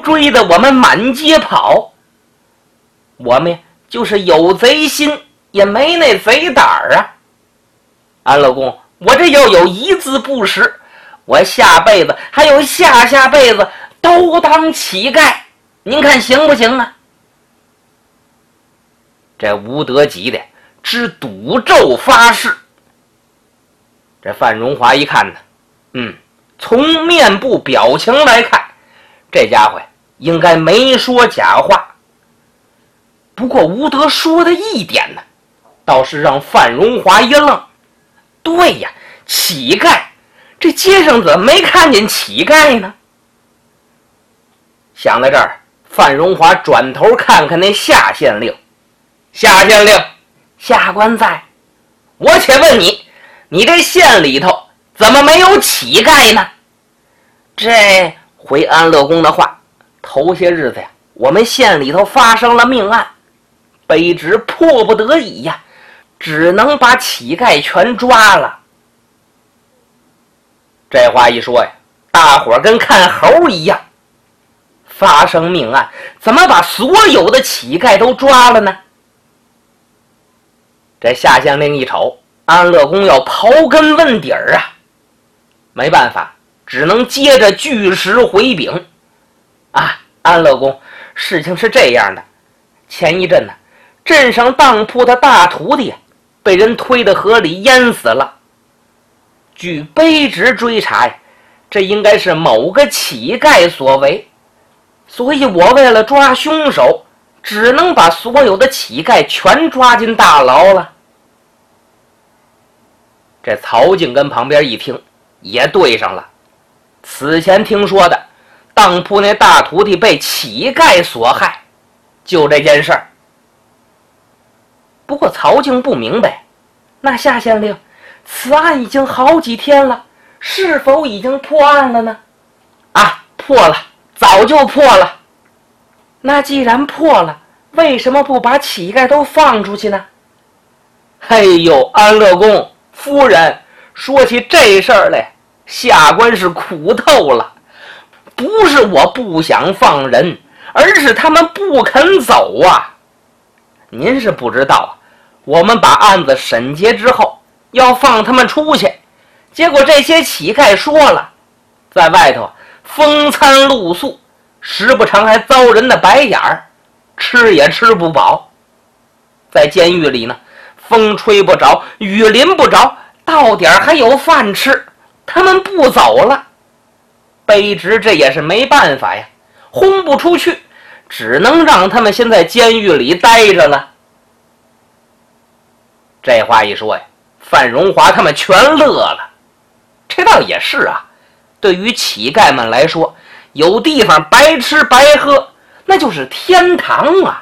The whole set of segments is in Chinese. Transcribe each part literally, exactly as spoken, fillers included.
追得我们满街跑。我们就是有贼心，也没那贼胆儿啊。安乐公，我这要有一字不识，我下辈子还有下下辈子都当乞丐，您看行不行啊？这吴德吉的之赌咒发誓。这范荣华一看呢，嗯，从面部表情来看，这家伙应该没说假话。不过吴德说的一点呢，倒是让范荣华一愣。对呀，乞丐，这街上怎么没看见乞丐呢？想到这儿，范荣华转头看看那夏县令。夏县令，下官在。我且问你，你这县里头怎么没有乞丐呢？这回安乐公的话，头些日子呀，我们县里头发生了命案，卑职迫不得已呀，只能把乞丐全抓了。这话一说呀，大伙儿跟看猴一样。发生命案，怎么把所有的乞丐都抓了呢？这夏县令一瞅，安乐公要刨根问底儿啊，没办法，只能接着据实回禀。啊，安乐公，事情是这样的，前一阵呢，镇上当铺的大徒弟被人推到河里淹死了。据卑职追查呀，这应该是某个乞丐所为，所以我为了抓凶手，只能把所有的乞丐全抓进大牢了。这曹静跟旁边一听，也对上了。此前听说的当铺那大徒弟被乞丐所害，就这件事儿。不过曹静不明白，那夏县令，此案已经好几天了，是否已经破案了呢？啊，破了，早就破了。那既然破了，为什么不把乞丐都放出去呢？哎呦，安乐公，夫人，说起这事儿来，下官是苦透了。不是我不想放人，而是他们不肯走啊。您是不知道，我们把案子审结之后，要放他们出去，结果这些乞丐说了，在外头风餐露宿，时不常还遭人的白眼儿，吃也吃不饱。在监狱里呢，风吹不着，雨淋不着，到点还有饭吃，他们不走了。卑职这也是没办法呀，轰不出去，只能让他们先在监狱里待着了。这话一说呀，范荣华他们全乐了。这倒也是啊，对于乞丐们来说，有地方白吃白喝，那就是天堂啊。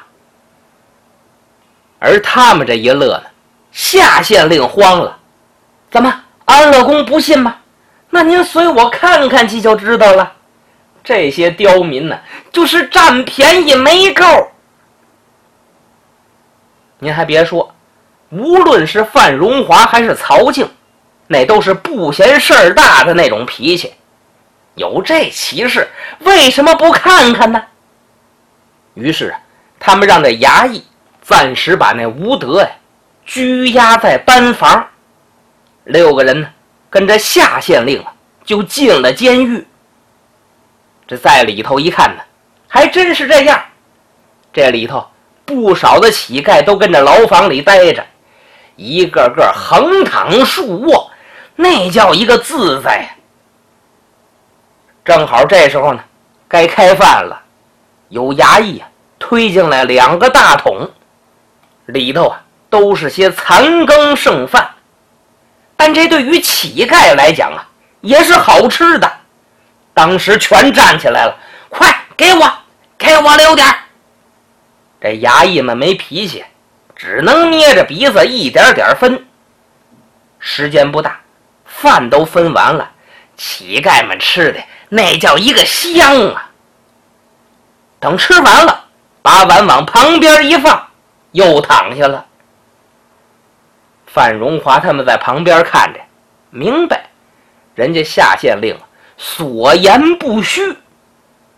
而他们这一乐呢，夏县令慌了。怎么，安乐公不信吗？那您随我看看去就知道了。这些刁民呢，就是占便宜没够。您还别说，无论是范荣华还是曹静，那都是不嫌事儿大的那种脾气。有这奇事，为什么不看看呢？于是啊，他们让这衙役暂时把那吴德呀拘押在班房。六个人呢，跟着夏县令啊，就进了监狱。这在里头一看呢，还真是这样。这里头不少的乞丐都跟着牢房里待着，一个个横躺竖卧，那叫一个自在呀。正好这时候呢，该开饭了，有衙役啊推进来两个大桶，里头啊都是些残羹剩饭。但这对于乞丐来讲啊，也是好吃的。当时全站起来了，快给我，给我留点。这衙役们没脾气，只能捏着鼻子一点点分。时间不大，饭都分完了，乞丐们吃的那叫一个香啊。等吃完了，把碗往旁边一放，又躺下了。范荣华他们在旁边看着，明白人家夏县令所言不虚。